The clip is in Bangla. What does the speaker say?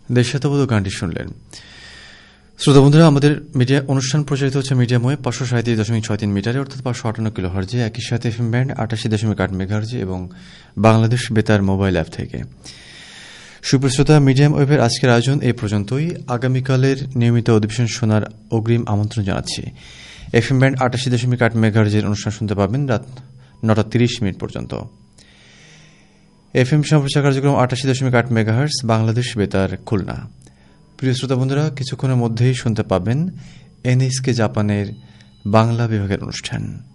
দেশাত্মবোধক গানটি শুনলেন। শ্রোতা বন্ধুরা, আমাদের মিডিয়া অনুষ্ঠান প্রচারিত হচ্ছে মিডিয়াময়ে 537.63 মিটারে অর্থাৎ 558 কিলো হার্জে, একই সাথে এফএম ব্যান্ড 88.8 মেগাহার্জে এবং বাংলাদেশ বেতার মোবাইল অ্যাপ থেকে। সুপ্রিয় শ্রোতা, মিডিয়াম ওয়েভের আজকের আয়োজন এই পর্যন্তই। আগামীকালের নিয়মিত অধিবেশন শোনার অগ্রিম আমন্ত্রণ জানাচ্ছি। এফএম ব্যান্ড 88.8 মেগাহার্জের অনুষ্ঠান শুনতে পাবেন রাত 9:30 পর্যন্ত। এফএম সম্প্রচার কার্যক্রম 88.8 মেগাহার্জ, বাংলাদেশ বেতার, খুলনা। প্রিয় শ্রোতা বন্ধুরা, কিছুক্ষণের মধ্যেই শুনতে পাবেন এনএসকে জাপানের বাংলা বিভাগের অনুষ্ঠান।